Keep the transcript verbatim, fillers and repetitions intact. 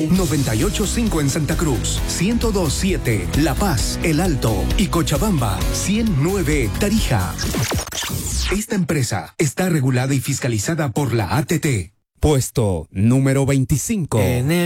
noventa y ocho punto cinco en Santa Cruz, ciento dos punto siete La Paz, El Alto y Cochabamba, ciento nueve Tarija. Esta empresa está regulada y fiscalizada por la A T T. Puesto número veinticinco.